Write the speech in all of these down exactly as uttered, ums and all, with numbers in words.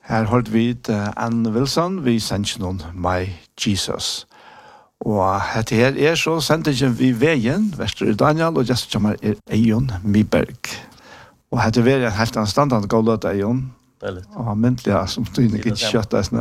Her holdt vi uh, Ann Wilson, vi sendte noen My Jesus. Og dette her er så sendte vi veien, Vester Daniel, og just kommer er Eion Miberg. Og dette er en helt anstandende god løte Eion. Deilig. Og myndelig, som du ikke kjøtter.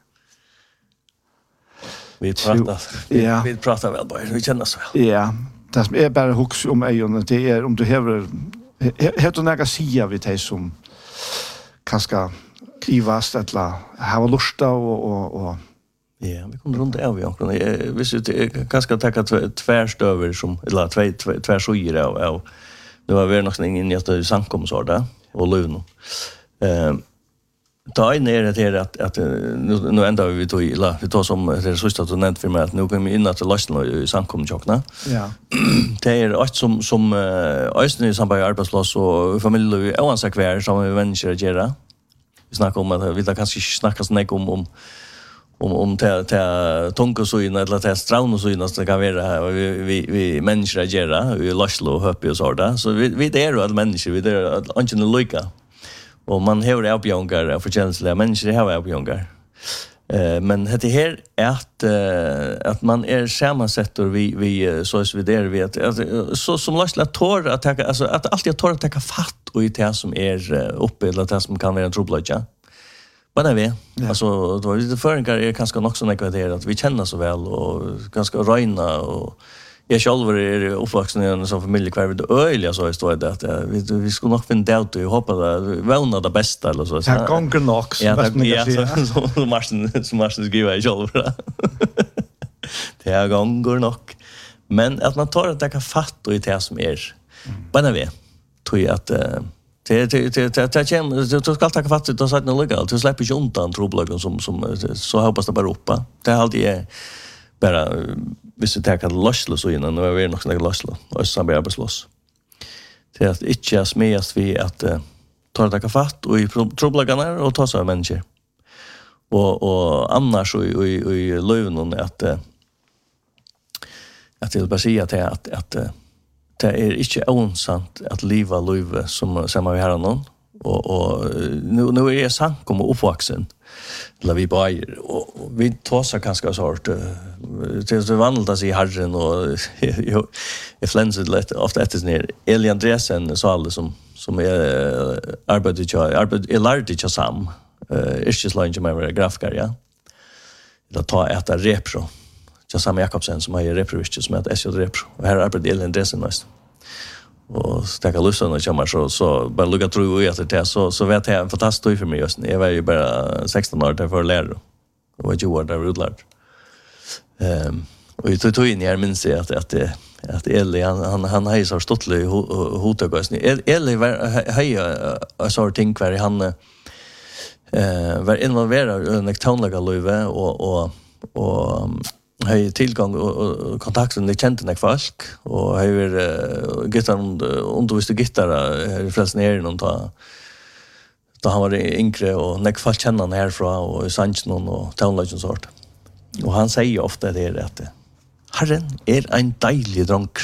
Vi pratar, vi, ja. vi pratar vel bare, vi kjenner oss vel. Ja, det som er bare hos om Eion, det er om du hever, hever du nægge sida vi tar som kanskje ivast, eller hava lusta og, og, og ja, vi kommer runt av i omkring. Hvis vi kanskje tenker tvärstøver som, eller tvärsøyer av, av det var vi nok sånn inn i at det sankom så da, og løvn. Eh, ta inn er det her at, at nu, nu enda vi tog, eller vi tar som det er sørste at du nevnte for meg, at nu kommer vi inn til løsene i sankom tjokkene. Ja. Det er alt som, som øyne i samband med arbeidsplass og familie og oansett hver som vi mennesker gjør. Vi snakker om at vi da kanskje ikke snakker sånn om om om om till till tunkosyna eller till straunosyna så det kan vara vi vi vi människor gör vi laslo happy och så där så vi vi det är att människor vi det är inte lika och man har det uppgångar för känsliga människor har uppgångar eh men det här är att att man är sammansätter vi vi så är vi där vi att så som lasla tår att ta alltså att alltid tår att ta fatt och i det som är uppe eller det som kan vara en trubbel. Men är vi. Ja. Alltså då är det föringar är ganska nog så mycket det att vi känner så väl och ganska röjna och jag själv är uppvuxen i en sån familj kvar vid öliga så står det att vi vi skulle nog finna det ut och hoppas att vänna det bästa eller så. Det gånger nog. Ja, det ja så så Martin som Martin skriver i själv. Det är gånger nog. Men att man tar att ta fatt och i det som är. Men är vi. Tror jag att Det det det det det kommer du ska ta fatt och sätta något legalt. Du släpper ju undan trubbelagen som som så hoppas det bara uppa. Det är alltid är bara visst det kan lossla så innan och vi är nog snägt lossla och så blir arbetslös. Det är att inte smejas vi att ta det fatt och i trubbelagarna och ta så människor. Och och annars och i i löven att att det bara säga att att att det är inte onsant att leva livet som som vi har någon och och nu nu är jag sankom och uppvuxen eller vi bara och vi tar så ganska sort det är så vanligt att se Herren och jag jag flänser lite ofta efter ner Eli Andreasen så alla som som är arbetar ju arbetar lärde ju sam är just like med grafiker ja det tar ett repro så Sam Jakobsen som har reprovisst som heter S J Repro och här arbetar Eli Andreasen mest och stäcka lussen och kommer så så bara lugga tro i att det så så vet jag en fantastisk för mig just nu. Jag var ju bara sexton år där för lära och var ju var där utlärd. Ehm och jag tog in i minns att att att Eli han han han har ju så stottlig hotagas ni. Eli var höja så ting kvar han eh var involverad i en tonlaga löve och och och har tillgång och kontakt med kända nek folk och har uh, gitarr undervisst gitarr frälsen är någon ta då han var yngre och nek folk känner han härifrån och i Sanchen och Townlodge och sånt. Och han säger ofta det att Herren är en deilig dronk.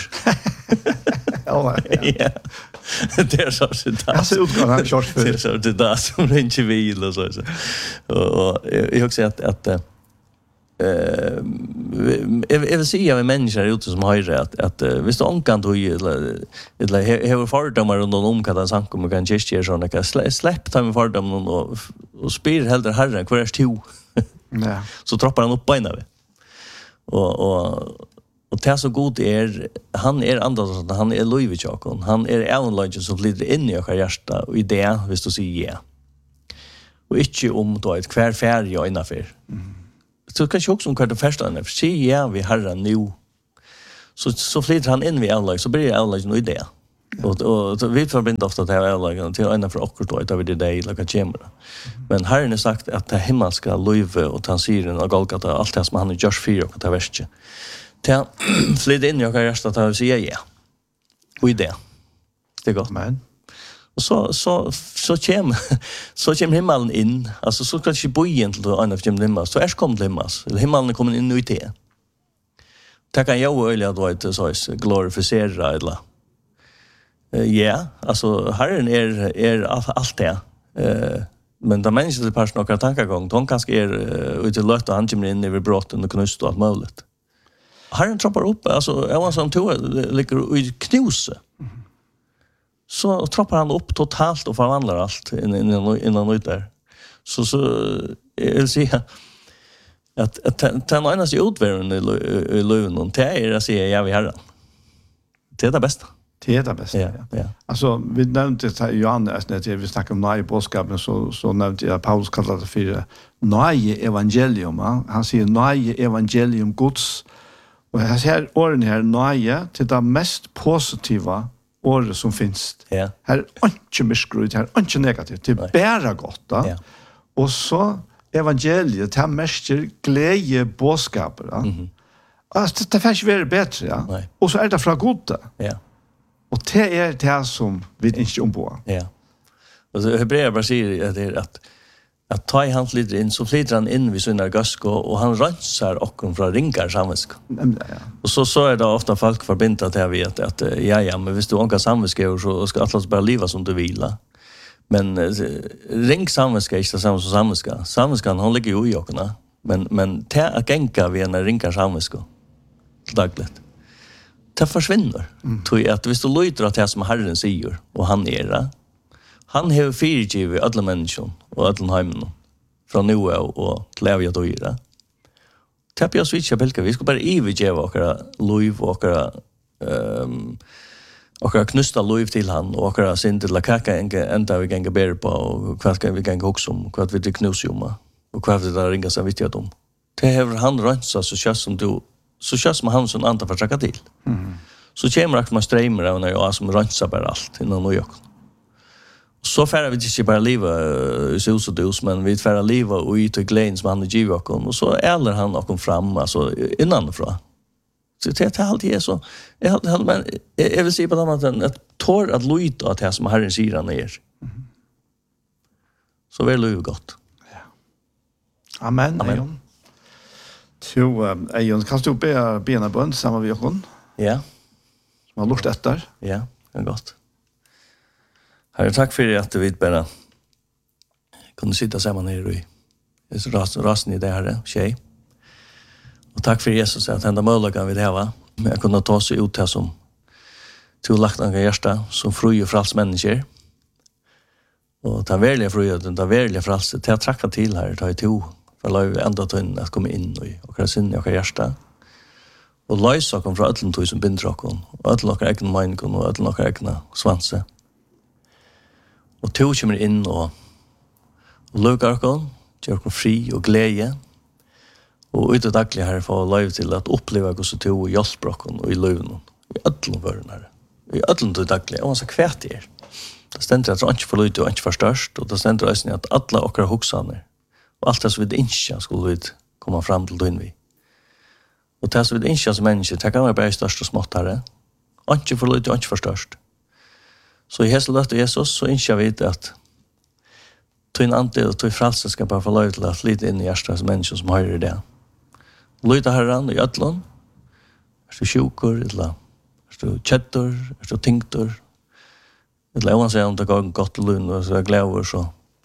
Ja, ja. Det är så det. Jag ser ut att han kör för. Det är så det där som inte vill och så så. Och jag också att att eh jag vill säga med människor ute som har rätt att visst onkan då eller eller har fördomar runt om kan sanka med kan gestera såna kan släpp ta med fördomar och och spyr helt Herren kvar är två. Ja. Så troppar han upp på ena. Och och och det är så god är han är andas han är Louis Chakon han är Alan Lodge som flyter in i och hjärta och idé visst du säger ja. Och inte om då ett kvar färg och innanför. Mm. Så kanske också om kvart och första när se ja vi har nu så så flyter han in vid alla så blir alla en idé och och vi förbinder ofta det här alla till en för och då utav det där lika chamber men Herren har sagt att det himmelska löve och tansiren och Golgata allt det som han har gjort för och det värsta till flyter in jag kan resta ta och säga ja och idé det går men och så så så kem så kem himmelen in alltså så ska ju bo egentligen en av dem himmel så är kom limmas himmelen kommer in i det ta kan jag öliga då inte så är glorifiera eller ja alltså Herren är är allt det eh Men de människor till personer och tankegång, de kanske är uh, ute i löt och han kommer in över brotten och knust och allt möjligt. Herren trappar upp, alltså jag var som tog ligger i knuse. Mm. Så trappar han upp totalt och förvandlar allt innan innan ut där. Så så jag vill säga att att den enaste utvärden i löven och det är att säga jag vi Herren. Det är det bästa. Det är det bästa. Ja, ja. Alltså vi nämnde det i Johannes när vi snackade om nya bådskapen så så nämnde jag Paulus kallar det för nya evangelium. Han säger nya evangelium Guds. Och här ser orden här nya till det mest positiva ordet som finns. Ja. Här är inte missgrut, här är inte negativt. Det är bara gott. Ja. Och så evangeliet, det här mäster glädje bådskaper. Ja. Mm-hmm. Alltså, det får inte vara bättre. Ja. Nej. Och så är det fra gode. Ja. Och det är det som vi inte ombår. Ja. Och så Hebreer bara säger att det är att att ta i hans flyter in så flyter han in vid sina gasko och han rensar och från ringar samvetsk. Ja. Och så så är det ofta folk förbindat här vid att, att ja ja men hvis du onka samvetsk så ska alla bara leva som du vill. Men uh, ring samvetsk är inte samma som samvetsk. Samvetskan hon ligger ju i jockarna. Men men te att gänka vid en ringar samvetsk dagligt. Det försvinner. Mm. Tror att hvis du lyder att det som Herren säger och han är det. Han har fyrtjuv alla människor och alla hemmen från nu och till evigt och göra. Tapp jag switcha belka vi ska bara övergeva våra liv och våra ehm och knusta liv till han och våra synd till kaka ända vi gänga ber på och vad ska vi gänga också om vad vi det knusjuma och vad det där ringa så vitt jag dem. Det har han rensa så känns som du så känns som han som andra försöka till. Mm. Så kommer det man strömmar och när jag som rensar bara allt innan och jag. Så färre vi inte bara leva i hus och dus, men vi färre leva och ut och glädjen som han är givet oss. Och så äldre han och fram, alltså innanifrån. Så det är alltid är så. Jag, men, jag vill säga på den att att tår att lyda att det som Herren säger han är. Mm. Så väl är det gott. Ja. Amen. Amen. Amen. Så, Ejon, kan du be bena bønn sammen med Jokon? Ja. Som har lurt etter? Ja, det er godt. Herre, takk for at vi bare kunne sitte sammen her i rasen i det her, tjej. Og takk for Jesus at enda mulighet vi det her. Jeg kunne ta seg ut her som til å lagt noen hjerte, som fru og frals mennesker. Og ta verlige fru og ta verlige frals, til å trakke til her, ta i to. For la vi enda ta inn at komme inn og hva sinne og hva hjerte. Og løse oss fra ødelen tog som binder oss, og ødelen oss egne meningen, og ødelen oss egne svanse. Og to kommer inn og, og lukker oss, gjør oss fri og glede, og ut og daglig her får løy til at oppleve oss to og hjelpe oss og i løven, i ødelen våren her. I ødelen til daglig, og han sa kvært er. Det stender at det ikke for løyt og ikke for størst, og det stender også at alle oss hoksaner, og alt det som vi ikke skulle vi komme fram til døgn vi. Og det som vi ikke som mennesker, det kan være bare størst og smått her. Ikke for løyt og ikke for størst. Så i hese løtt og Jesus, så innskjer vi at tøyn ante og tøy frelse skal bare få løy til at flyte inn i hjertet som mennesker som hører det. Løyta herren i ødlån, er du sjukur, eller er du kjettor, er du tinktor, eller om han sier om det går godt til lønn, og så er glæver, så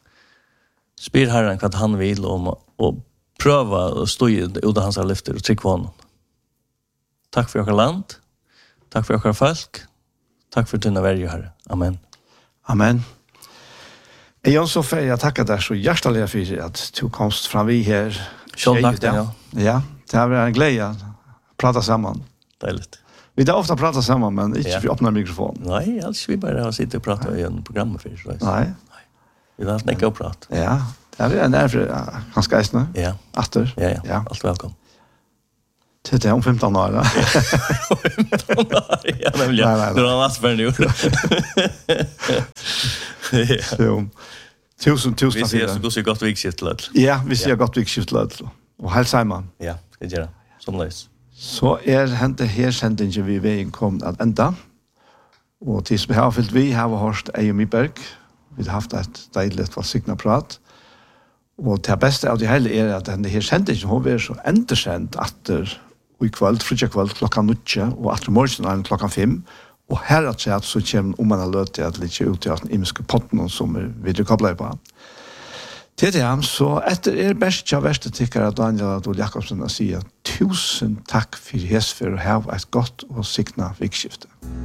spyr herren hva han vil om å prøve å stå ut av hans lyfter og trykk på honom. Takk for dere land, takk for dere folk, takk for dine verje, Herre. Amen. Amen. Jeg også får jeg takke deg så hjertelig for at du komst fram vi her. Selv takk, ja. Ja, det har vært en glede å prate sammen. Deilig. Vi har ofta pratat sammen, men ikke ja. Vi åpner mikrofonen. Nei, altså vi bare har sittet og pratet i en program for oss. Nei. Nei. Vi har ikke å prate. Ja, det er en nærmere ja, ganske eisende. Ja. Atter. Ja, ja, ja. Alt velkommen. Til det er om femton år, da. femton år, ja, nemlig. Ja. Nei, nei, nei. Du har natt for en ja. Så, tusen, tusen. Vi sier så godt vi godt vikskiftlød. Ja, vi sier godt vikskiftlød. Og helt sammen. Ja, det gjør det. Som løs. Så er hentet her sendingen vi veien kom at enda. Og til som har fyllt vi, har vi hørt Ejo Miberg. Vi har haft et deilig valgsikna prat. Og det beste av det hele er at denne her sendingen, hun er så endersendt etter i kveld, fritja kveld, klokka nutje, og etter morgenen klokka fem. Og her at så kommer om man har løt til at litt ut i den imiske potten som vi vil koble på. Det er det, så etter er best til verste tykkere Daniel Adol Jakobsen å si tusen takk for hesfer og ha et godt og sikna vikskifte.